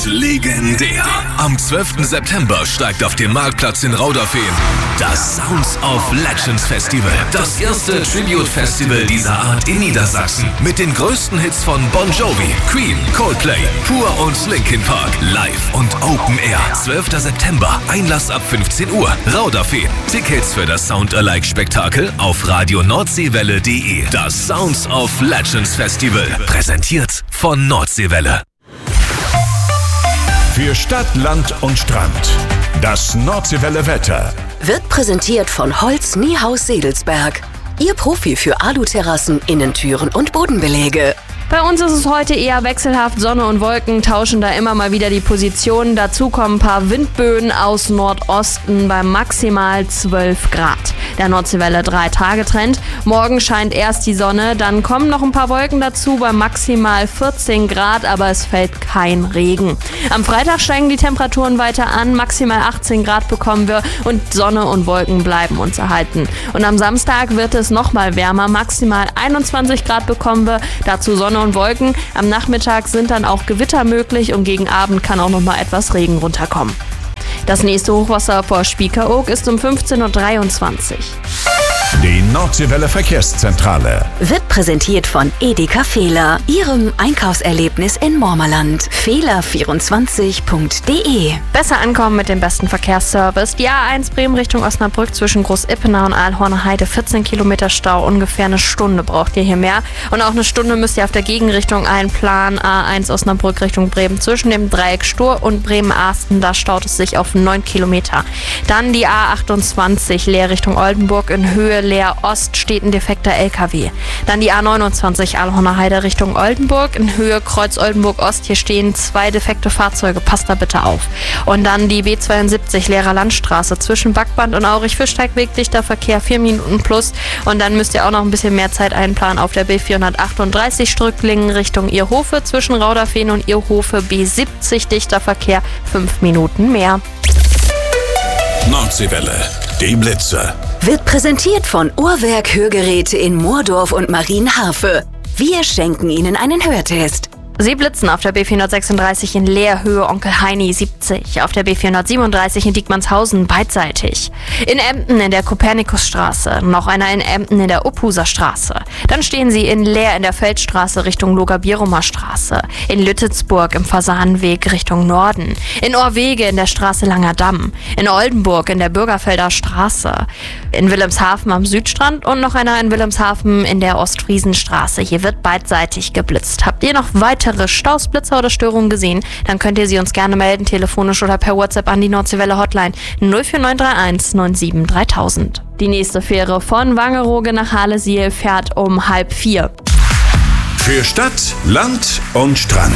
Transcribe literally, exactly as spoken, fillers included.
legendär. Am zwölften September steigt auf dem Marktplatz in Rauderfehn das Sounds of Legends Festival. Das erste Tribute-Festival dieser Art in Niedersachsen. Mit den größten Hits von Bon Jovi, Queen, Coldplay, Pur und Linkin Park. Live und Open Air. zwölfter September. Einlass ab fünfzehn Uhr. Rauderfehn. Tickets für das Sound-alike-Spektakel auf radio nordseewelle punkt de. Das Sounds of Legends Festival. Präsentiert von Nordseewelle. Für Stadt, Land und Strand. Das Nordseewelle Wetter. Wird präsentiert von Holz Niehaus Sedelsberg. Ihr Profi für Aluterrassen, Innentüren und Bodenbeläge. Bei uns ist es heute eher wechselhaft. Sonne und Wolken tauschen da immer mal wieder die Positionen. Dazu kommen ein paar Windböen aus Nordosten bei maximal zwölf Grad. Der Nordseewelle drei Tage Trend. Morgen scheint erst die Sonne, dann kommen noch ein paar Wolken dazu bei maximal vierzehn Grad, aber es fällt kein Regen. Am Freitag steigen die Temperaturen weiter an, maximal achtzehn Grad bekommen wir und Sonne und Wolken bleiben uns erhalten. Und am Samstag wird es nochmal wärmer, maximal einundzwanzig Grad bekommen wir, dazu Sonne und Wolken. Am Nachmittag sind dann auch Gewitter möglich und gegen Abend kann auch nochmal etwas Regen runterkommen. Das nächste Hochwasser vor Spiekeroog ist um fünfzehn Uhr dreiundzwanzig. Die Nordseewelle Verkehrszentrale Wird präsentiert von Edeka Fehler, Ihrem Einkaufserlebnis in Mormerland. Fehler vierundzwanzig punkt de. Besser ankommen mit dem besten Verkehrsservice. Die A eins Bremen Richtung Osnabrück zwischen Groß-Ippenau und Aalhorner Heide. vierzehn Kilometer Stau, ungefähr eine Stunde braucht ihr hier mehr. Und auch eine Stunde müsst ihr auf der Gegenrichtung einplanen. A eins Osnabrück Richtung Bremen zwischen dem Dreieck Stur und Bremen-Arsten. Da staut es sich auf neun Kilometer. Dann die A achtundzwanzig Leer Richtung Oldenburg in Höhe Leer Ost steht ein defekter L K W. Dann die A neunundzwanzig Aalhorner Heide Richtung Oldenburg in Höhe Kreuz Oldenburg Ost. Hier stehen zwei defekte Fahrzeuge. Passt da bitte auf. Und dann die B zweiundsiebzig Leerer Landstraße zwischen Backband und Aurich-Fischteig dichter Verkehr vier Minuten plus. Und dann müsst ihr auch noch ein bisschen mehr Zeit einplanen auf der B vierhundertachtunddreißig Strücklingen Richtung Irhofe zwischen Rauderfehn und Irhofe B siebzig dichter Verkehr fünf Minuten mehr. Nordseewelle, die Blitze. Wird präsentiert von Uhrwerk Hörgeräte in Moordorf und Marienhafe. Wir schenken Ihnen einen Hörtest. Sie blitzen auf der B vierhundertsechsunddreißig in Leer, Höhe Onkel Heini siebzig, auf der B vierhundertsiebenunddreißig in Diekmannshausen beidseitig, in Emden in der Kopernikusstraße, noch einer in Emden in der Uphuser Straße. Dann stehen Sie in Leer in der Feldstraße Richtung Loga-Bierumer Straße, in Lüttelsburg im Fasanenweg Richtung Norden, in Orwege in der Straße Langer Damm, in Oldenburg in der Bürgerfelder Straße, in Wilhelmshaven am Südstrand und noch einer in Wilhelmshaven in der Ostfriesenstraße. Hier wird beidseitig geblitzt. Habt ihr noch weitere Staus, Blitzer oder Störungen gesehen, dann könnt ihr sie uns gerne melden, telefonisch oder per WhatsApp an die Nordseewelle Hotline null vier neun drei eins neun sieben dreitausend. Die nächste Fähre von Wangerooge nach Halesiel fährt um halb vier. Für Stadt, Land und Strand.